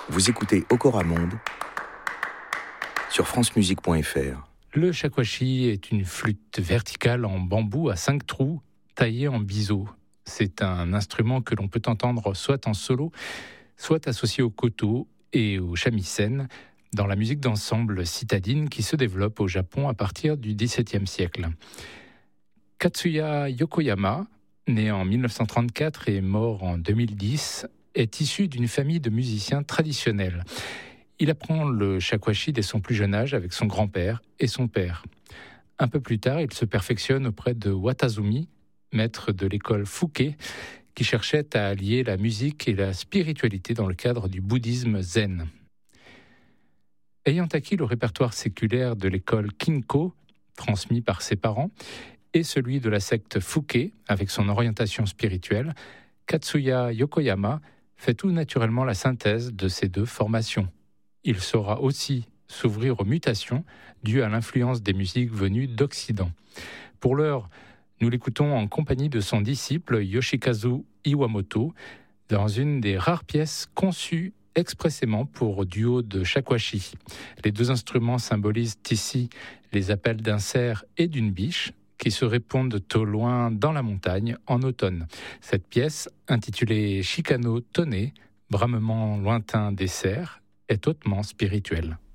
Vous écoutez Okora Monde sur francemusique.fr. Le shakuhachi est une flûte verticale en bambou à 5 trous taillée en biseau. C'est un instrument que l'on peut entendre soit en solo, soit associé au koto et au shamisen dans la musique d'ensemble citadine qui se développe au Japon à partir du XVIIe siècle. Katsuya Yokoyama, né en 1934 et mort en 2010, est issu d'une famille de musiciens traditionnels. Il apprend le shakuhachi dès son plus jeune âge avec son grand-père et son père. Un peu plus tard, il se perfectionne auprès de Watazumi, maître de l'école Fuke, qui cherchait à allier la musique et la spiritualité dans le cadre du bouddhisme zen. Ayant acquis le répertoire séculaire de l'école Kinko, transmis par ses parents, et celui de la secte Fuke, avec son orientation spirituelle, Katsuya Yokoyama fait tout naturellement la synthèse de ces deux formations. Il saura aussi s'ouvrir aux mutations dues à l'influence des musiques venues d'Occident. Pour l'heure, nous l'écoutons en compagnie de son disciple Yoshikazu Iwamoto dans une des rares pièces conçues expressément pour duo de shakuhachi. Les deux instruments symbolisent ici les appels d'un cerf et d'une biche qui se répondent au loin dans la montagne en automne. Cette pièce, intitulée Shikano Tone, bramement lointain des cerfs, est hautement spirituelle.